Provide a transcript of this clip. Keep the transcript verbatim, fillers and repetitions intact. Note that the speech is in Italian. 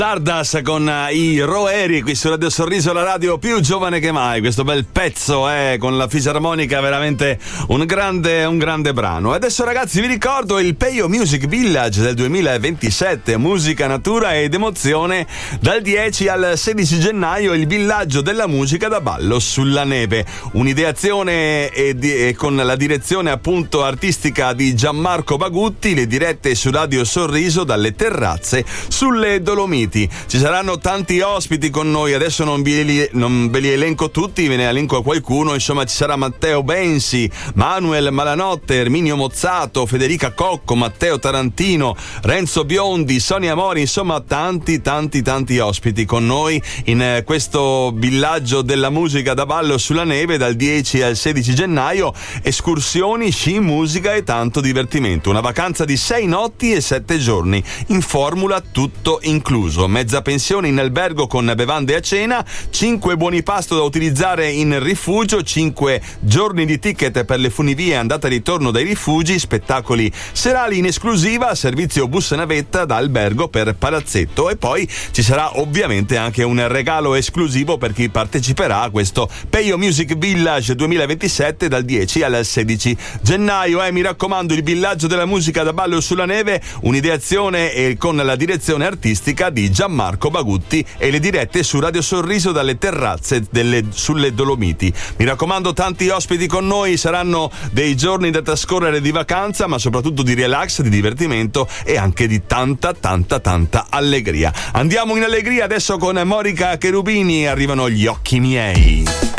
Stardust con i Roeri qui su Radio Sorriso, la radio più giovane che mai. Questo bel pezzo è eh, con la fisarmonica, veramente un grande, un grande brano. Adesso ragazzi vi ricordo il Peyo Music Village del duemilaventisette, musica, natura ed emozione, dal dieci al sedici gennaio, il villaggio della musica da ballo sulla neve. Un'ideazione e, di, e con la direzione appunto artistica di Gianmarco Bagutti, le dirette su Radio Sorriso dalle terrazze sulle Dolomiti. Ci saranno tanti ospiti con noi, adesso non ve li, non ve li elenco tutti, ve ne elenco qualcuno. Insomma, ci sarà Matteo Bensi, Manuel Malanotte, Erminio Mozzato, Federica Cocco, Matteo Tarantino, Renzo Biondi, Sonia Mori, insomma tanti tanti tanti ospiti con noi in questo villaggio della musica da ballo sulla neve dal dieci al sedici gennaio. Escursioni, sci, musica e tanto divertimento. Una vacanza di sei notti e sette giorni, in formula tutto incluso. Mezza pensione in albergo con bevande a cena, cinque buoni pasto da utilizzare in rifugio, cinque giorni di ticket per le funivie andata e ritorno dai rifugi, spettacoli serali in esclusiva, servizio bus navetta da albergo per palazzetto, e poi ci sarà ovviamente anche un regalo esclusivo per chi parteciperà a questo Peyo Music Village duemilaventisette dal dieci al sedici gennaio. Eh, mi raccomando, il villaggio della musica da ballo sulla neve, un'ideazione e con la direzione artistica di Gianmarco Bagutti e le dirette su Radio Sorriso dalle terrazze delle, sulle Dolomiti. Mi raccomando, tanti ospiti con noi, saranno dei giorni da trascorrere di vacanza, ma soprattutto di relax, di divertimento e anche di tanta tanta tanta allegria. Andiamo in allegria adesso con Morica Cherubini, arrivano Gli occhi miei.